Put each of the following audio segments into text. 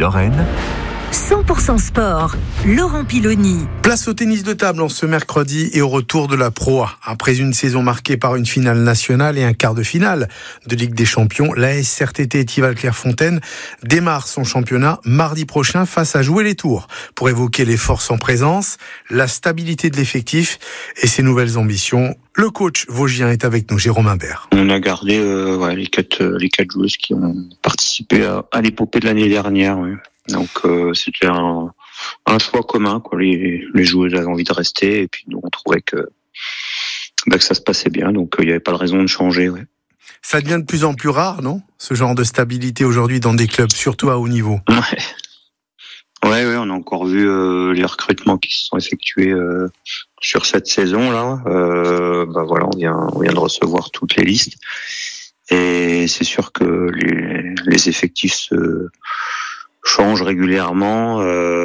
Lorraine. 100% sport, Laurent Piloni. Place au tennis de table en ce mercredi et au retour de la Pro A. Après une saison marquée par une finale nationale et un quart de finale de Ligue des Champions, l'AS RTT Etival Clairefontaine démarre son championnat mardi prochain face à Jouer les Tours pour évoquer les forces en présence, la stabilité de l'effectif et ses nouvelles ambitions. Le coach vosgien est avec nous, Jérôme Imbert. On a gardé les quatre joueuses qui ont participé à l'épopée de l'année dernière. Oui. Donc c'était un choix commun, quoi. Les joueuses avaient envie de rester et puis nous on trouvait que ça se passait bien, donc il n'y avait pas de raison de changer. Ouais. Ça devient de plus en plus rare, non ? Ce genre de stabilité aujourd'hui dans des clubs, surtout à haut niveau. Ouais, on a encore vu les recrutements qui se sont effectués sur cette saison là. Voilà, on vient de recevoir toutes les listes et c'est sûr que les effectifs se change régulièrement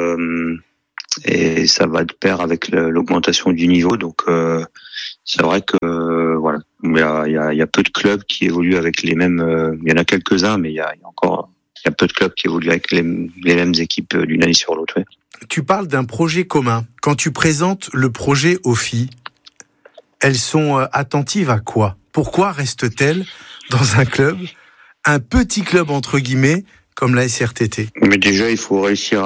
et ça va de pair avec l'augmentation du niveau. Donc c'est vrai que il y a peu de clubs qui évoluent avec les mêmes. Il y en a quelques-uns, mais il y a peu de clubs qui évoluent avec les mêmes équipes d'une année sur l'autre. Ouais. Tu parles d'un projet commun. Quand tu présentes le projet aux filles, elles sont attentives à quoi ? Pourquoi restent-elles dans un club, un petit club entre guillemets, comme la SRTT? Mais déjà, il faut réussir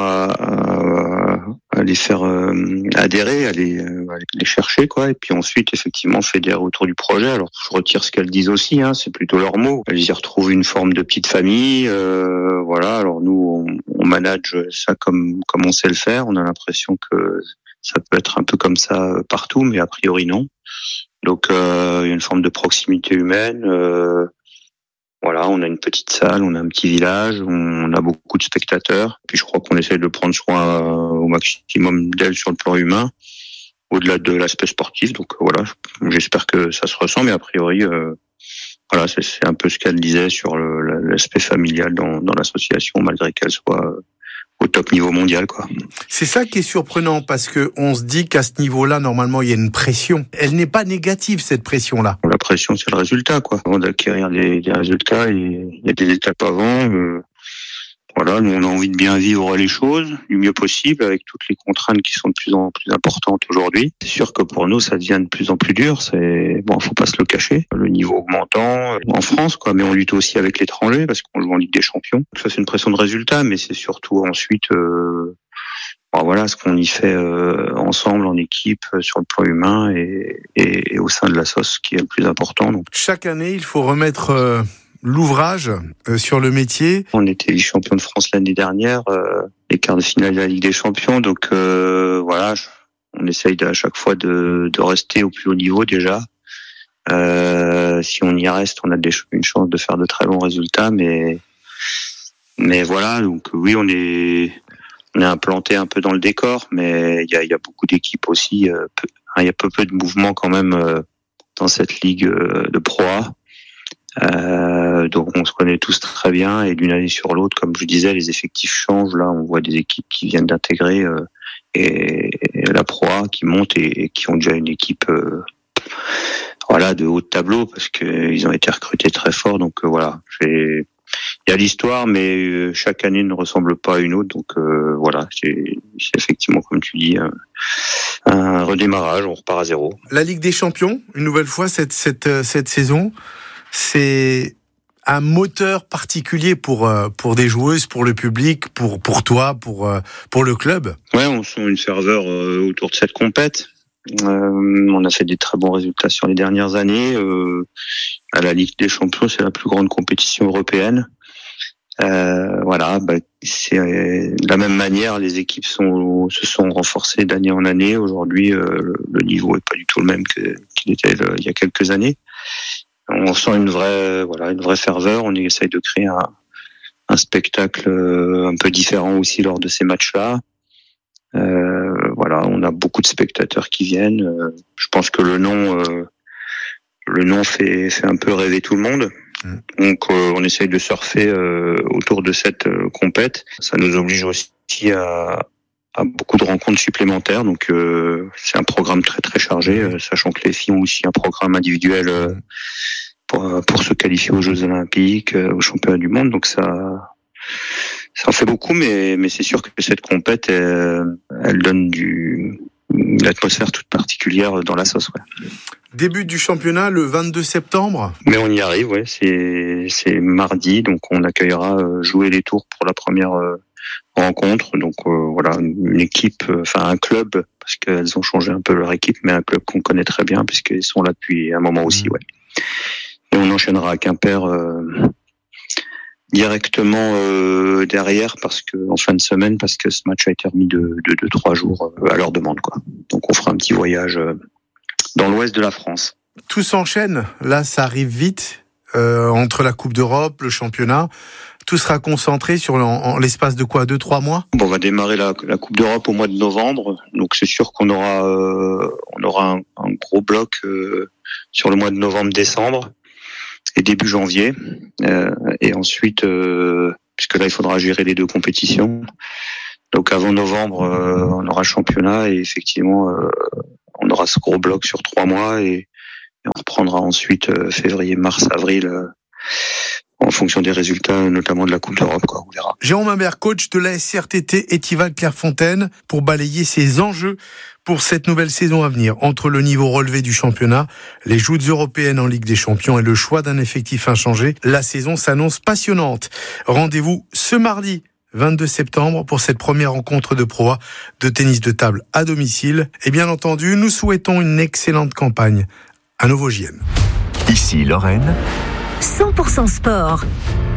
à les faire adhérer, à les chercher, quoi. Et puis ensuite, effectivement, fédérer autour du projet. Alors, je retire ce qu'elles disent aussi, c'est plutôt leurs mots. Elles y retrouvent une forme de petite famille. Voilà. Alors nous, on manage ça comme on sait le faire. On a l'impression que ça peut être un peu comme ça partout, mais a priori non. Donc, il y a une forme de proximité humaine. Voilà, on a une petite salle, on a un petit village, on a beaucoup de spectateurs. Puis je crois qu'on essaie de prendre soin au maximum d'elles sur le plan humain, au-delà de l'aspect sportif. Donc voilà, j'espère que ça se ressent, mais a priori, voilà, c'est un peu ce qu'elle disait sur l'aspect familial dans l'association, malgré qu'elle soit au top niveau mondial, quoi. C'est ça qui est surprenant, parce que on se dit qu'à ce niveau-là, normalement, il y a une pression. Elle n'est pas négative, cette pression-là. La pression, c'est le résultat, quoi. Avant d'acquérir des résultats, il y a des étapes avant. Voilà, nous, on a envie de bien vivre les choses du mieux possible, avec toutes les contraintes qui sont de plus en plus importantes aujourd'hui. C'est sûr que pour nous, ça devient de plus en plus dur. Faut pas se le cacher. Le niveau augmentant en France, quoi, mais on lutte aussi avec l'étranger parce qu'on joue en Ligue des Champions. Ça, c'est une pression de résultat, mais c'est surtout ensuite, voilà, ce qu'on y fait ensemble en équipe sur le plan humain et au sein de la sauce qui est le plus important. Donc, chaque année, il faut remettre l'ouvrage sur le métier. On était vice-champion de France l'année dernière, les quarts de finale de la Ligue des Champions. Donc voilà, on essaye à chaque fois de rester au plus haut niveau déjà. Si on y reste, on a une chance de faire de très bons résultats, mais voilà. Donc oui, on est implanté un peu dans le décor, mais il y a beaucoup d'équipes aussi. Il y a peu de mouvements quand même dans cette ligue de Pro A. Donc on se connaît tous très bien et d'une année sur l'autre, comme je disais, les effectifs changent. Là, on voit des équipes qui viennent d'intégrer et la Pro A qui monte et qui ont déjà une équipe de haut de tableau parce qu'ils ont été recrutés très fort. Donc voilà, il y a l'histoire, mais chaque année ne ressemble pas à une autre. Donc voilà, c'est effectivement, comme tu dis, un redémarrage. On repart à zéro. La Ligue des Champions, une nouvelle fois cette saison. C'est un moteur particulier pour des joueuses, pour le public, pour toi, pour le club. Ouais, on sent une ferveur autour de cette compète. On a fait des très bons résultats sur les dernières années. À la Ligue des Champions, c'est la plus grande compétition européenne. Voilà, c'est de la même manière, les équipes se sont renforcées d'année en année. Aujourd'hui, le niveau est pas du tout le même qu'il était il y a quelques années. On sent une vraie ferveur. On essaye de créer un spectacle un peu différent aussi lors de ces matchs-là. Voilà, on a beaucoup de spectateurs qui viennent. Je pense que le nom fait un peu rêver tout le monde. Donc on essaye de surfer autour de cette compète. Ça nous oblige aussi à beaucoup de rencontres supplémentaires. Donc c'est un programme très très chargé, sachant que les filles ont aussi un programme individuel pour se qualifier aux Jeux Olympiques, aux Championnats du Monde. Donc ça Ça en fait beaucoup, mais c'est sûr que cette compète, elle donne une atmosphère toute particulière dans la sauce. Ouais. Début du championnat le 22 septembre. Mais on y arrive, ouais. C'est mardi, donc on accueillera Jouer les Tours pour la première rencontre. Donc voilà, une équipe, un club, parce qu'elles ont changé un peu leur équipe, mais un club qu'on connaît très bien, puisqu'ils sont là depuis un moment aussi, ouais. Et on enchaînera à Quimper directement derrière, parce que en fin de semaine, parce que ce match a été remis de 3 jours à leur demande, quoi. Donc on fera un petit voyage dans l'ouest de la France. Tout s'enchaîne, là ça arrive vite, entre la Coupe d'Europe, le championnat, tout sera concentré sur en l'espace de quoi, 2-3 mois ? Bon, on va démarrer la Coupe d'Europe au mois de novembre, donc c'est sûr qu'on aura un gros bloc sur le mois de novembre-décembre et début janvier, et ensuite, puisque là il faudra gérer les 2 compétitions, donc avant novembre on aura le championnat et effectivement on aura ce gros bloc sur 3 mois et on reprendra ensuite février, mars, avril en fonction des résultats, notamment de la Coupe d'Europe, quoi, on verra. Jérôme Imbert, coach de la SRTT Étival Clairefontaine, pour balayer ses enjeux pour cette nouvelle saison à venir. Entre le niveau relevé du championnat, les joutes européennes en Ligue des Champions et le choix d'un effectif inchangé, la saison s'annonce passionnante. Rendez-vous ce mardi 22 septembre pour cette première rencontre de Pro A de tennis de table à domicile. Et bien entendu, nous souhaitons une excellente campagne à nos Vosgiennes. Ici Lorraine. 100% sport.